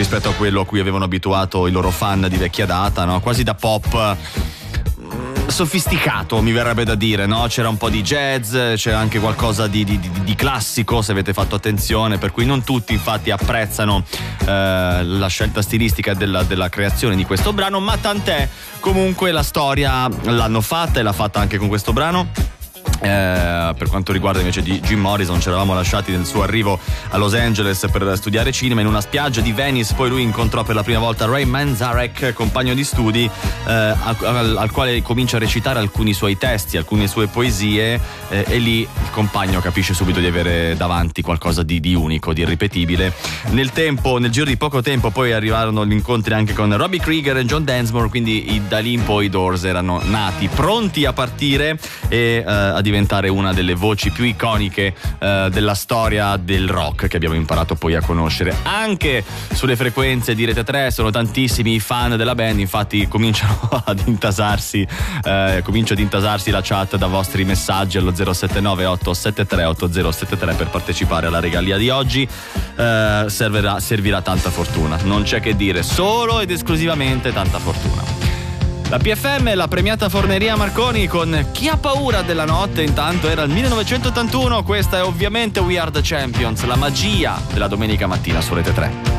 rispetto a quello a cui avevano abituato i loro fan di vecchia data, no? Quasi da pop sofisticato, mi verrebbe da dire, no? C'era un po' di jazz, c'era anche qualcosa di classico, se avete fatto attenzione, per cui non tutti infatti apprezzano la scelta stilistica della creazione di questo brano, ma tant'è, comunque la storia l'hanno fatta e l'ha fatta anche con questo brano. Per quanto riguarda invece di Jim Morrison, ci eravamo lasciati nel suo arrivo a Los Angeles per studiare cinema in una spiaggia di Venice. Poi lui incontrò per la prima volta Ray Manzarek, compagno di studi, al quale comincia a recitare alcuni suoi testi, alcune sue poesie, e lì il compagno capisce subito di avere davanti qualcosa di unico, di irripetibile. Nel giro di poco tempo poi arrivarono gli incontri anche con Robbie Krieger e John Densmore, quindi da lì in poi i Doors erano nati, pronti a partire e a diventare una delle voci più iconiche della storia del rock che abbiamo imparato poi a conoscere. Anche sulle frequenze di Rete 3 sono tantissimi i fan della band, infatti comincia ad intasarsi la chat da vostri messaggi allo 079 873 8073 per partecipare alla regalia di oggi. Servirà tanta fortuna, non c'è che dire, solo ed esclusivamente tanta fortuna. La PFM, la premiata Forneria Marconi con Chi ha paura della notte. Intanto era il 1981, questa è ovviamente We Are The Champions, la magia della domenica mattina su Rete 3.